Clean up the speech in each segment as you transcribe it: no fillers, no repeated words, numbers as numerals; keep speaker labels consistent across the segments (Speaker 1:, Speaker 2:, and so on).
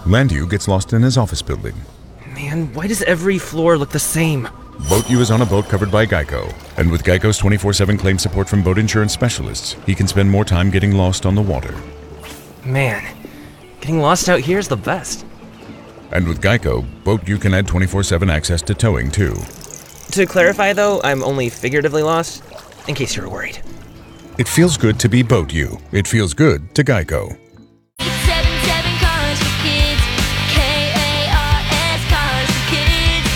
Speaker 1: Landu gets lost in his office building.
Speaker 2: Man, why does every floor look the same?
Speaker 1: Boat U is on a boat covered by Geico. And with Geico's 24/7 claim support from boat insurance specialists, he can spend more time getting lost on the water.
Speaker 2: Man, getting lost out here is the best.
Speaker 1: And with Geico, Boat U can add 24/7 access to towing, too.
Speaker 2: To clarify, though, I'm only figuratively lost, in case you were worried.
Speaker 1: It feels good to be Boat U. It feels good to Geico.
Speaker 3: 877 Cars for Kids. K-A-R-S Cars for Kids.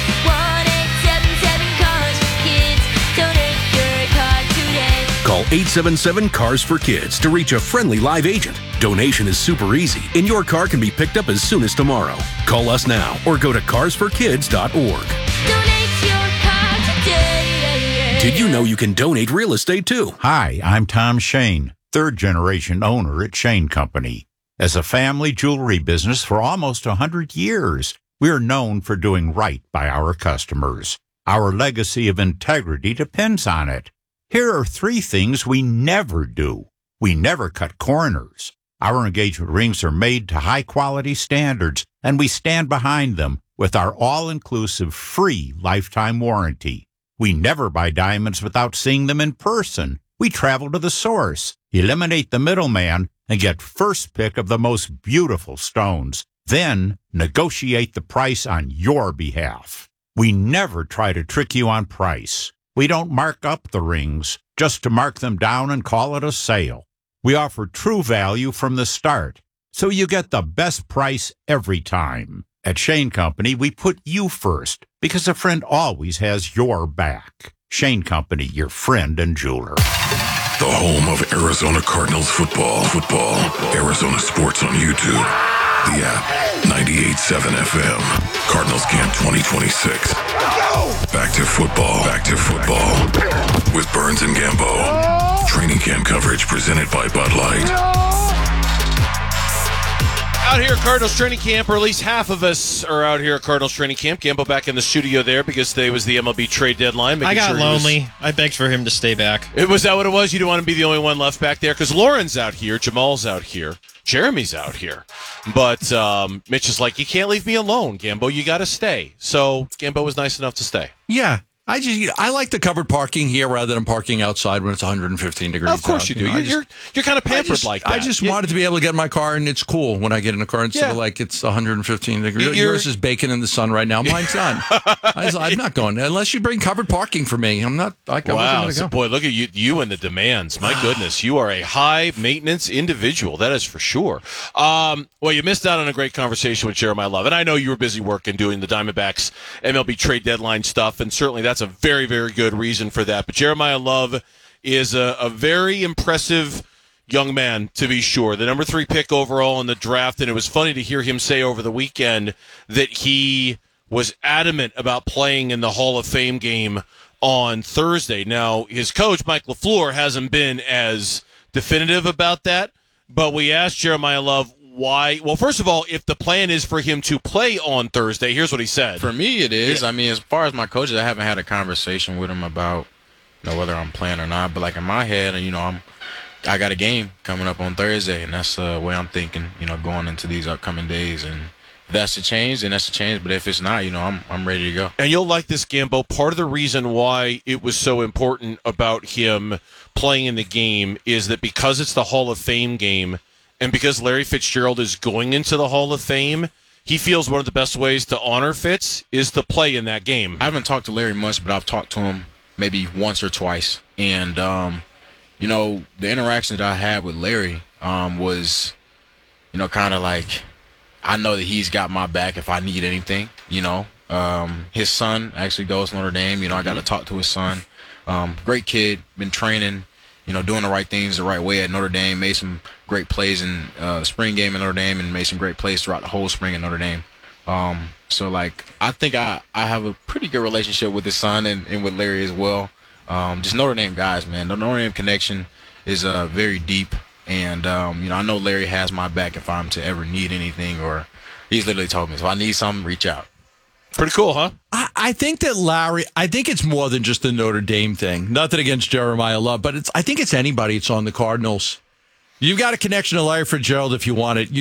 Speaker 3: 1-877 Cars for Kids. Donate your car today.
Speaker 4: Call 877 Cars for Kids to reach a friendly live agent. Donation is super easy, and your car can be picked up as soon as tomorrow. Call us now or go to carsforkids.org.
Speaker 3: Donate your car today.
Speaker 4: Did you know you can donate real estate too?
Speaker 5: Hi, I'm Tom Shane, third-generation owner at Shane Company. As a family jewelry business for almost 100 years, we are known for doing right by our customers. Our legacy of integrity depends on it. Here are 3 things we never do. We never cut corners. Our engagement rings are made to high-quality standards, and we stand behind them with our all-inclusive free lifetime warranty. We never buy diamonds without seeing them in person. We travel to the source, eliminate the middleman, and get first pick of the most beautiful stones. Then negotiate the price on your behalf. We never try to trick you on price. We don't mark up the rings just to mark them down and call it a sale. We offer true value from the start, so you get the best price every time. At Shane Company, we put you first because a friend always has your back. Shane Company, your friend and jeweler.
Speaker 6: The home of Arizona Cardinals football. Arizona sports on YouTube. The app, 98.7 FM. Cardinals Camp 2026. Back to football. With Burns and Gambo. Training camp coverage presented by Bud Light.
Speaker 7: Out here at Cardinals training camp, or at least half of us are out here at Cardinals training camp. Gambo back in the studio there because today was the MLB trade deadline.
Speaker 8: I got lonely. I begged for him to stay back.
Speaker 7: Was that what it was? You didn't want to be the only one left back there? Because Lauren's out here, Jamal's out here, Jeremy's out here. But Mitch is like, you can't leave me alone, Gambo. You got to stay. So Gambo was nice enough to stay.
Speaker 9: Yeah. I like the covered parking here rather than parking outside when it's 115 degrees.
Speaker 7: Of course
Speaker 9: out.
Speaker 7: you do. You're kind of pampered like that.
Speaker 9: I just wanted to be able to get in my car, and it's cool when I get in a car instead of like it's 115 degrees. Yours is baking in the sun right now. Mine's not. I'm not going unless you bring covered parking for me. I'm not.
Speaker 7: Wow, so boy, look at you and the demands. My goodness, you are a high maintenance individual. That is for sure. Well, you missed out on a great conversation with Jeremiah Love, and I know you were busy working doing the Diamondbacks MLB trade deadline stuff, and certainly that's a very, very good reason for that. But Jeremiah Love is a very impressive young man, to be sure. The number 3 pick overall in the draft, and it was funny to hear him say over the weekend that he was adamant about playing in the Hall of Fame game on Thursday. Now, his coach, Mike LaFleur, hasn't been as definitive about that, but we asked Jeremiah Love why. Well, first of all, if the plan is for him to play on Thursday, here's what he said.
Speaker 10: For me, it is. Yeah. I mean, as far as my coaches, I haven't had a conversation with him about whether I'm playing or not. But like in my head, I got a game coming up on Thursday, and that's the way I'm thinking. Going into these upcoming days, and if that's the change, then that's the change. But if it's not, I'm ready to go.
Speaker 7: And you'll like this, Gambo. Part of the reason why it was so important about him playing in the game is that because it's the Hall of Fame game, and because Larry Fitzgerald is going into the Hall of Fame, he feels one of the best ways to honor Fitz is to play in that game.
Speaker 10: I haven't talked to Larry much, but I've talked to him maybe once or twice. And, the interaction that I had with Larry was, kind of like, I know that he's got my back if I need anything, His son actually goes to Notre Dame. I got to talk to his son. Great kid, been training, doing the right things the right way at Notre Dame, made some great plays in spring game at Notre Dame and made some great plays throughout the whole spring at Notre Dame. So, I think I have a pretty good relationship with his son and with Larry as well. Just Notre Dame guys, man. The Notre Dame connection is very deep. And, I know Larry has my back if I'm to ever need anything, or he's literally told me, if I need something, reach out.
Speaker 7: Pretty cool, huh?
Speaker 9: I think that Larry, I think it's more than just the Notre Dame thing. Nothing against Jeremiah Love, but I think it's anybody that's on the Cardinals. You've got a connection to Larry Fitzgerald if you want it.